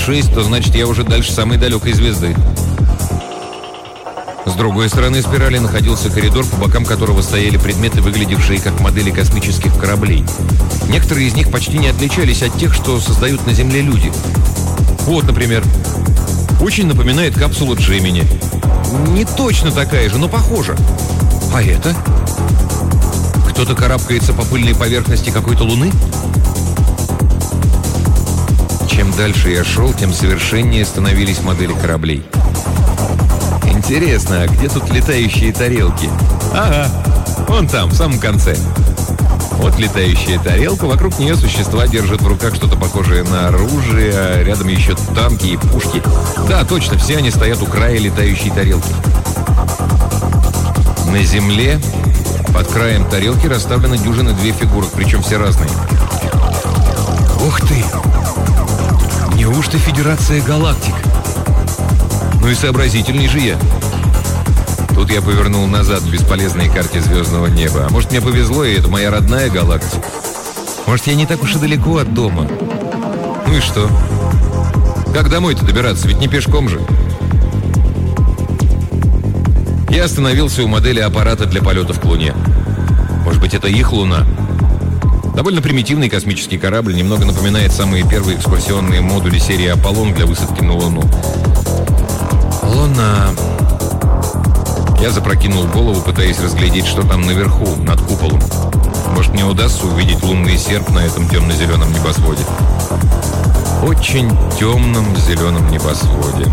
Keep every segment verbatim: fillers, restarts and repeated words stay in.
шесть, то значит я уже дальше самой далекой звезды. С другой стороны спирали находился коридор, по бокам которого стояли предметы, выглядевшие как модели космических кораблей. Некоторые из них почти не отличались от тех, что создают на Земле люди. Вот, например, очень напоминает капсулу Джемини. Не точно такая же, но похожа. А это? Кто-то карабкается по пыльной поверхности какой-то луны? Чем дальше я шел, тем совершеннее становились модели кораблей. Интересно, а где тут летающие тарелки? Ага, вон там, в самом конце. Вот летающая тарелка, вокруг нее существа держат в руках что-то похожее на оружие, а рядом еще танки и пушки. Да, точно, все они стоят у края летающей тарелки. На земле под краем тарелки расставлены дюжины две фигурок, причем все разные. Ух ты! Неужто Федерация Галактик? Ну и сообразительней же я. Тут я повернул назад в бесполезной карте звездного неба. А может, мне повезло, и это моя родная галактика? Может, я не так уж и далеко от дома? Ну и что? Как домой-то добираться? Ведь не пешком же. Я остановился у модели аппарата для полетов к Луне. Может быть, это их Луна? Довольно примитивный космический корабль, немного напоминает самые первые экскурсионные модули серии «Аполлон» для высадки на Луну. Луна. Я запрокинул голову, пытаясь разглядеть, что там наверху, над куполом. Может, мне удастся увидеть лунный серп на этом темно-зеленом небосводе. Очень темном зеленом небосводе.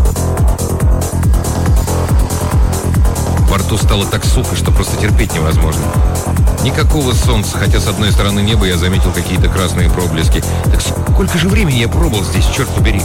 Во рту стало так сухо, что просто терпеть невозможно. Никакого солнца, хотя с одной стороны неба я заметил какие-то красные проблески. Так сколько же времени я пробыл здесь, черт побери?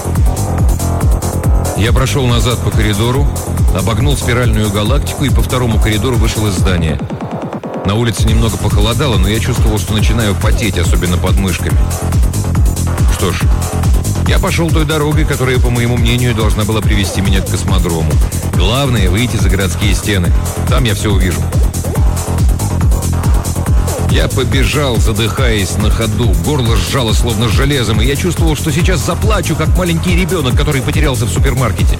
Я прошел назад по коридору, обогнул спиральную галактику и по второму коридору вышел из здания. На улице немного похолодало, но я чувствовал, что начинаю потеть, особенно под мышками. Что ж, я пошел той дорогой, которая, по моему мнению, должна была привести меня к космодрому. Главное — выйти за городские стены. Там я все увижу. Я побежал, задыхаясь на ходу. Горло сжало словно железом, и я чувствовал, что сейчас заплачу, как маленький ребенок, который потерялся в супермаркете.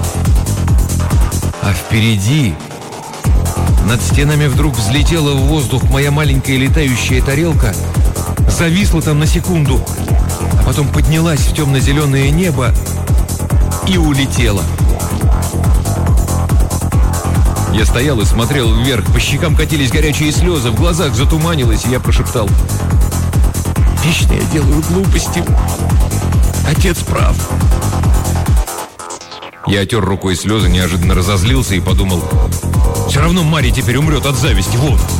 А впереди, над стенами, вдруг взлетела в воздух моя маленькая летающая тарелка, зависла там на секунду, а потом поднялась в темно-зеленое небо и улетела. Я стоял и смотрел вверх, по щекам катились горячие слезы, в глазах затуманилось, и я прошептал: «Вечно я делаю глупости. Отец прав». Я отер рукой слезы, неожиданно разозлился и подумал: «Все равно Марья теперь умрет от зависти, вот».